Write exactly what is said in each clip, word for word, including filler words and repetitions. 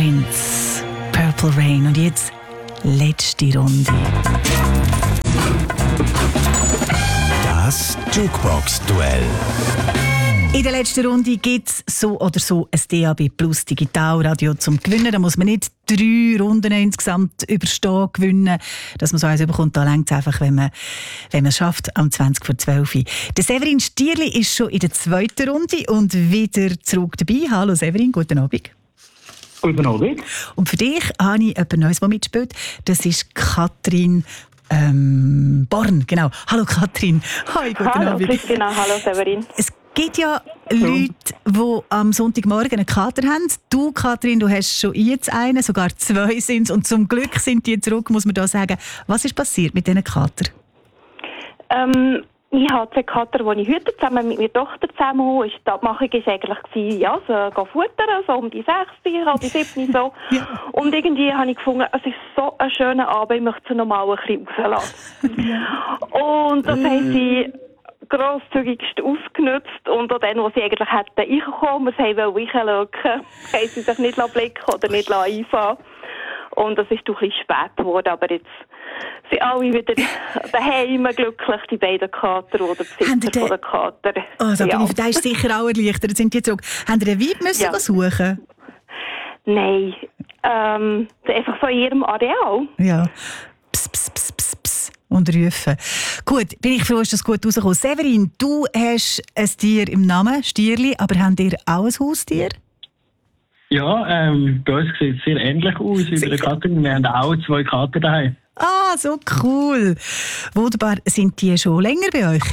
Prince, Purple Rain. Und jetzt letzte Runde. Das Jukebox-Duell. In der letzten Runde gibt es so oder so ein D A B Plus Digitalradio zum Gewinnen. Da muss man nicht drei Runden insgesamt überstehen, gewinnen. Dass man so eins bekommt, da reicht es einfach, wenn man, wenn man es schafft, am zwanzig vor zwölf. Der Severin Stierli ist schon in der zweiten Runde und wieder zurück dabei. Hallo Severin, guten Abend. Guten Abend. Und für dich habe ich jemand Neues, der mitspielt. Das ist Katrin ähm, Born. Genau. Hallo Katrin. Hi, guten hallo, Abend. Christina. Hallo Severin. Es gibt ja Leute, die am Sonntagmorgen einen Kater haben. Du, Katrin, du hast schon jetzt einen, sogar zwei sind es. Und zum Glück sind die zurück, muss man da sagen. Was ist passiert mit diesen Kater? Ähm, ich hatte einen Kater, den ich heute zusammen mit meiner Tochter zusammen habe. Die Abmachung war eigentlich, ja, so, gehen futtern, so um die sechs, halb sieben so. Ja. Und irgendwie habe ich gefunden, es ist so ein schöner Abend, ich möchte sie noch mal ein bisschen rauslassen. Ja. Und das haben sie grosszügigst ausgenutzt und auch dann, wo sie eigentlich hätten reinkommen, wir wollten reinschauen, haben sie sich nicht blicken oder nicht einfahren. Und es ist doch ein bisschen spät geworden, aber jetzt sind alle wieder daheim glücklich, die beiden Kater oder Besitzer von der Kater. Oh, da, ja. bin ich, da ist sicher auch erleichtert, sind die zurück. Haben Sie einen Weib müssen ja. suchen? Nein, ähm, einfach so in ihrem Areal. Ja. Pss, pss, pss, pss, pss. Und rufen. Gut, bin ich froh, ist das gut rausgekommen. Severin, du hast ein Tier im Namen, Stierli, aber habt ihr auch ein Haustier? Ja, ähm, bei uns sieht es sehr ähnlich aus wie bei der Katrin. Wir haben auch zwei Kater daheim. Ah, so cool. Wunderbar. Sind die schon länger bei euch?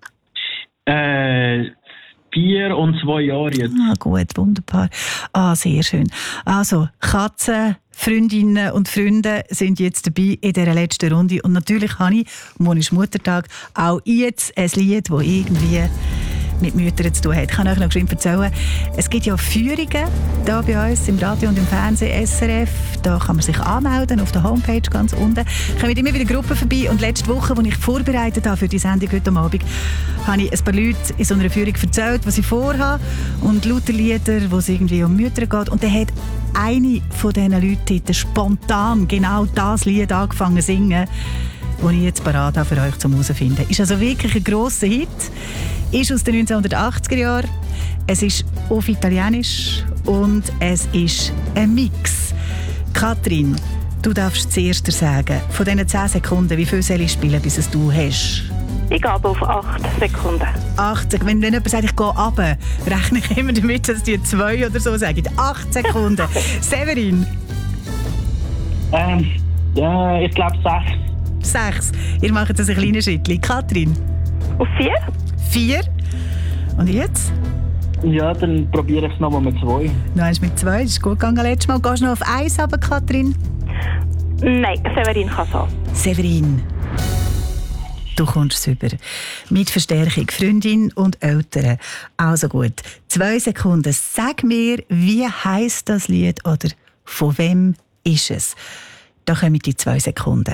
Äh, vier und zwei Jahre jetzt. Ah, gut, wunderbar. Ah, sehr schön. Also, Katzen, Freundinnen und Freunde sind jetzt dabei in dieser letzten Runde. Und natürlich habe ich, morgen ist Muttertag, auch jetzt ein Lied, das irgendwie mit Müttern zu tun hat. Ich kann euch noch geschwind erzählen, es gibt ja Führungen hier bei uns im Radio und im Fernsehen, S R F. Da kann man sich anmelden auf der Homepage ganz unten. Es kommen immer wieder Gruppen vorbei. Und letzte Woche, als ich vorbereitet habe für die Sendung heute Abend, habe ich ein paar Leute in so einer Führung erzählt, was ich vorhabe. Und lauter Lieder, wo es irgendwie um Mütter geht. Und dann hat eine von diesen Leuten spontan genau das Lied angefangen zu singen, das ich jetzt parat habe für euch zum herausfinden. Ist also wirklich ein grosser Hit. Ist aus den neunzehnhundertachtziger Jahren. Es ist auf Italienisch und es ist ein Mix. Katrin, du darfst zuerst sagen, von diesen zehn Sekunden, wie viel soll ich spielen, bis es du hast? Ich gehe auf acht Sekunden. acht, wenn, wenn jemand sagt, ich gehe runter, rechne ich immer damit, dass die zwei oder so sagen. acht Sekunden. Severin? Ähm, ja, ich glaube sechs. Sechs. Ihr macht das ein kleines Schrittchen. Katrin? Auf vier? Vier. Und jetzt? Ja, dann probiere ich es nochmal mit zwei. Du hast mit zwei, das ist gut gegangen letztes Mal. Gehst du noch auf eins runter, Katrin? Nein, Severin kann so. Severin, du kommst es über. Mit Verstärkung, Freundin und Eltern. Also gut, zwei Sekunden. Sag mir, wie heisst das Lied oder von wem ist es? Da kommen die zwei Sekunden.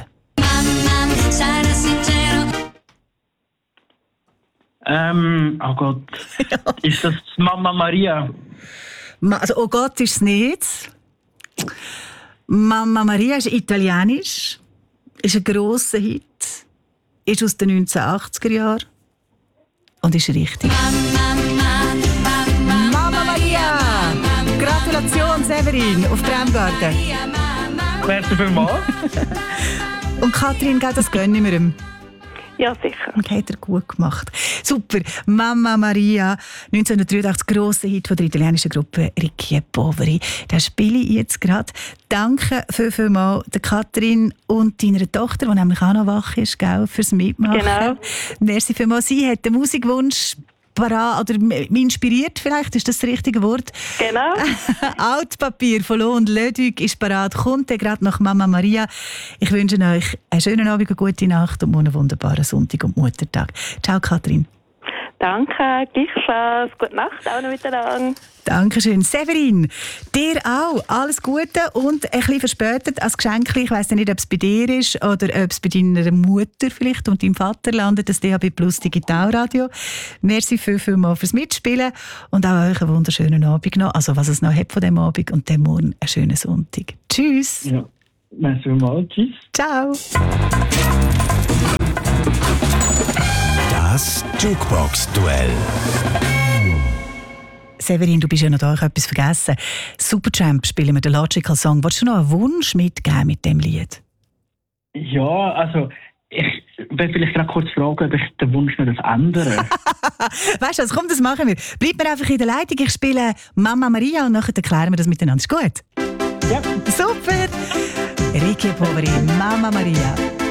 Ähm, oh Gott. Ja. Ist das Mama Maria? Ma- also, oh Gott, ist es nicht. Mama Maria ist italienisch, ist ein grosser Hit, ist aus den neunzehnhundertachtziger Jahren und ist richtig. Mama Maria! Gratulation, Severin, auf Bremgarten. Merci vielmals. Und Katrin, das gönnen wir ihm. Ja, sicher. Und hat er gut gemacht. Super. Mama Maria, neunzehnhundertdreiundachtzig, grosser Hit von der italienischen Gruppe Ricchi e Poveri. Den spiele ich jetzt gerade. Danke viel, viel mal der Katrin und deiner Tochter, die nämlich auch noch wach ist, gell, fürs Mitmachen. Genau. Merci vielmals. Sie hat den Musikwunsch parat, oder mich inspiriert vielleicht, ist das das richtige Wort? Genau. Altpapier von Lo und Leduc ist parat, kommt gerade nach Mama Maria. Ich wünsche euch einen schönen Abend, eine gute Nacht und einen wunderbaren Sonntag und Muttertag. Ciao, Katrin. Danke, gleichfalls. Gute Nacht auch noch miteinander. Dankeschön. Severin, dir auch alles Gute und ein bisschen verspätet als Geschenk. Ich weiss nicht, ob es bei dir ist oder ob es bei deiner Mutter vielleicht und deinem Vater landet, das D A B Plus Digitalradio. Merci viel, viel mal fürs Mitspielen und auch euch einen wunderschönen Abend noch. Also was es noch hat von diesem Abend und dem Morgen einen schönen Sonntag. Tschüss. Ja, merci mal. Tschüss. Ciao. Das Jukebox-Duell. Severin, du bist ja noch da, ich habe etwas vergessen. Supertramp spielen wir den Logical Song. Wolltest du noch einen Wunsch mitgeben mit dem Lied? Ja, also ich will vielleicht gerade kurz fragen, ob ich den Wunsch noch ändern. Weißt du was, komm, das machen wir. Bleib mir einfach in der Leitung, ich spiele Mama Maria und nachher erklären wir das miteinander. Ist gut? Ja. Super! Ricky Poveri, Mama Maria.